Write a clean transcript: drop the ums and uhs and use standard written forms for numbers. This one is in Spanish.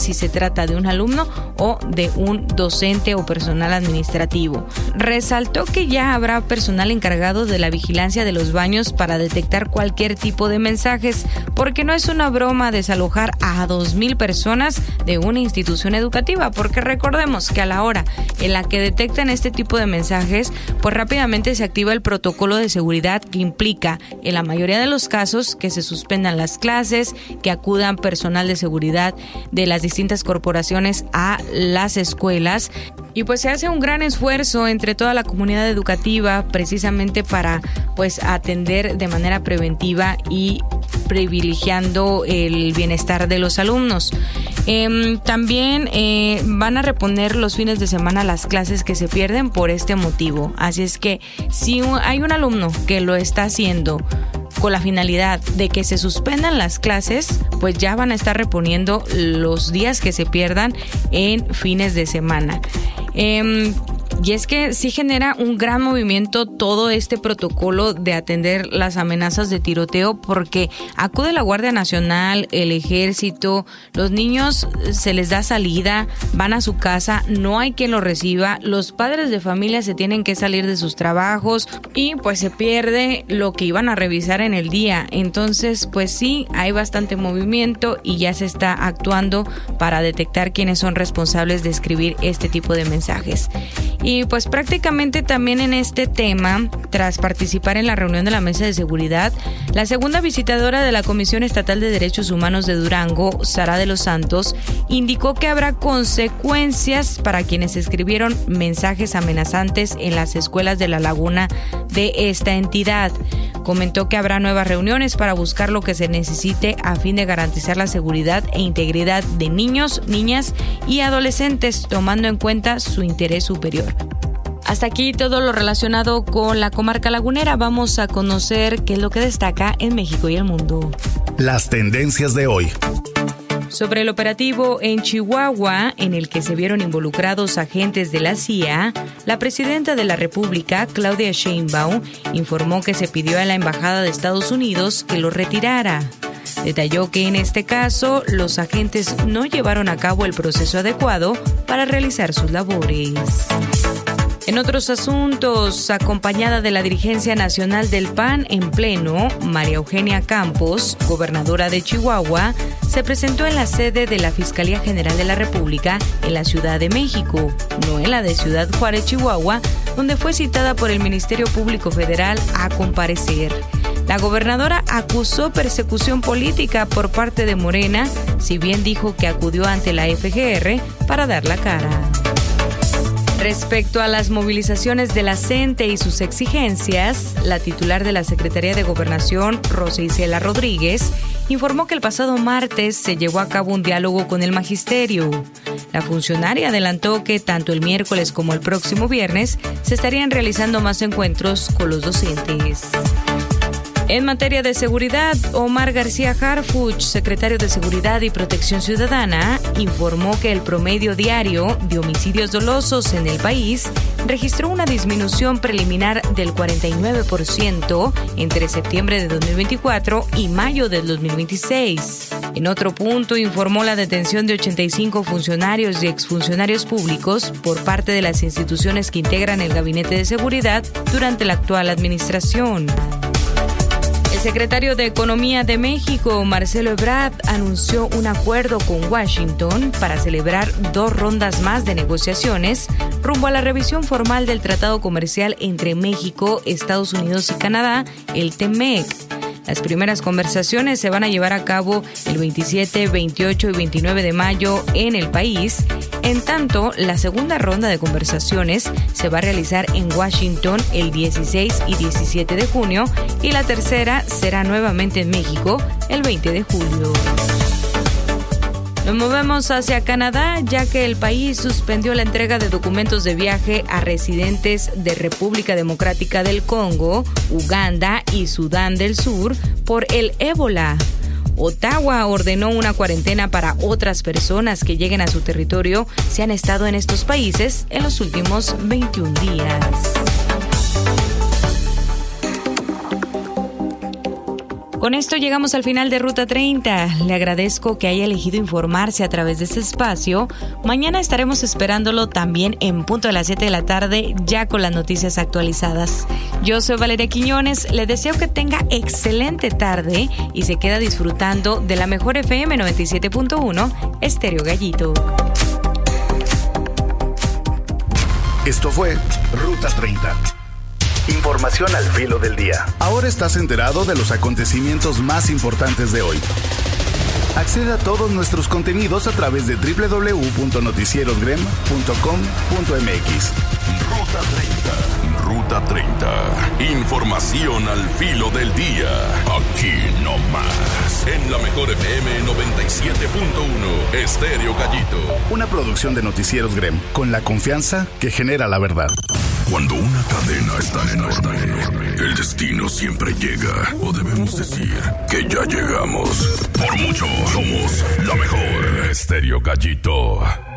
si se trata de un alumno o de un docente o personal administrativo. Resaltó que ya habrá personal encargado de la vigilancia de los baños para detectar cualquier tipo de mensajes, porque no es una broma desalojar a 2,000 personas de una institución educativa, porque recordemos que a la hora en la que detectan este tipo de mensajes, pues rápidamente se activa el protocolo de seguridad que implica, en la mayoría de los casos, que se suspendan las clases, que acudan personal de seguridad de las distintas corporaciones a las escuelas, y pues se hace un gran esfuerzo entre toda la comunidad educativa precisamente para pues atender de manera preventiva y privilegiando el bienestar de los alumnos. También van a reponer los fines de semana las clases que se pierden por este motivo. Así es que si hay un alumno que lo está haciendo con la finalidad de que se suspendan las clases, pues ya van a estar reponiendo los días que se pierdan en fines de semana. Y es que sí genera un gran movimiento todo este protocolo de atender las amenazas de tiroteo, porque acude la Guardia Nacional, el Ejército, los niños se les da salida, van a su casa, no hay quien los reciba, los padres de familia se tienen que salir de sus trabajos y pues se pierde lo que iban a revisar en el día. Entonces pues sí, hay bastante movimiento y ya se está actuando para detectar quiénes son responsables de escribir este tipo de mensajes. Y pues prácticamente también en este tema, tras participar en la reunión de la Mesa de Seguridad, la segunda visitadora de la Comisión Estatal de Derechos Humanos de Durango, Sara de los Santos, indicó que habrá consecuencias para quienes escribieron mensajes amenazantes en las escuelas de La Laguna de esta entidad. Comentó que habrá nuevas reuniones para buscar lo que se necesite a fin de garantizar la seguridad e integridad de niños, niñas y adolescentes, tomando en cuenta su interés superior. Hasta aquí todo lo relacionado con la comarca lagunera. Vamos a conocer qué es lo que destaca en México y el mundo. Las tendencias de hoy. Sobre el operativo en Chihuahua, en el que se vieron involucrados agentes de la CIA, la presidenta de la República, Claudia Sheinbaum, informó que se pidió a la Embajada de Estados Unidos que lo retirara. Detalló que en este caso, los agentes no llevaron a cabo el proceso adecuado para realizar sus labores. En otros asuntos, acompañada de la dirigencia nacional del PAN en pleno, María Eugenia Campos, gobernadora de Chihuahua, se presentó en la sede de la Fiscalía General de la República en la Ciudad de México, no en la de Ciudad Juárez, Chihuahua, donde fue citada por el Ministerio Público Federal a comparecer. La gobernadora acusó persecución política por parte de Morena, si bien dijo que acudió ante la FGR para dar la cara. Respecto a las movilizaciones de la CENTE y sus exigencias, la titular de la Secretaría de Gobernación, Rosa Isela Rodríguez, informó que el pasado martes se llevó a cabo un diálogo con el magisterio. La funcionaria adelantó que tanto el miércoles como el próximo viernes se estarían realizando más encuentros con los docentes. En materia de seguridad, Omar García Harfuch, secretario de Seguridad y Protección Ciudadana, informó que el promedio diario de homicidios dolosos en el país registró una disminución preliminar del 49% entre septiembre de 2024 y mayo del 2026. En otro punto, informó la detención de 85 funcionarios y exfuncionarios públicos por parte de las instituciones que integran el Gabinete de Seguridad durante la actual administración. El secretario de Economía de México, Marcelo Ebrard, anunció un acuerdo con Washington para celebrar 2 rondas más de negociaciones rumbo a la revisión formal del Tratado Comercial entre México, Estados Unidos y Canadá, el TEMEC. Las primeras conversaciones se van a llevar a cabo el 27, 28 y 29 de mayo en el país. En tanto, la segunda ronda de conversaciones se va a realizar en Washington el 16 y 17 de junio y la tercera será nuevamente en México el 20 de julio. Nos movemos hacia Canadá, ya que el país suspendió la entrega de documentos de viaje a residentes de República Democrática del Congo, Uganda y Sudán del Sur por el ébola. Ottawa ordenó una cuarentena para otras personas que lleguen a su territorio si han estado en estos países en los últimos 21 días. Con esto llegamos al final de Ruta 30. Le agradezco que haya elegido informarse a través de este espacio. Mañana estaremos esperándolo también en punto de las 7 de la tarde, ya con las noticias actualizadas. Yo soy Valeria Quiñones, le deseo que tenga excelente tarde y se queda disfrutando de la mejor FM 97.1, Estéreo Gallito. Esto fue Ruta 30. Información al filo del día. Ahora estás enterado de los acontecimientos más importantes de hoy. Accede a todos nuestros contenidos a través de www.noticierosgrem.com.mx. Ruta 30. Ruta 30. Información al filo del día. Aquí no más. En la mejor FM 97.1, Estéreo Gallito. Una producción de Noticieros Grem, con la confianza que genera la verdad. Cuando una cadena es tan enorme, el destino siempre llega. O debemos decir que ya llegamos. Por mucho, somos la mejor. Estéreo Gallito.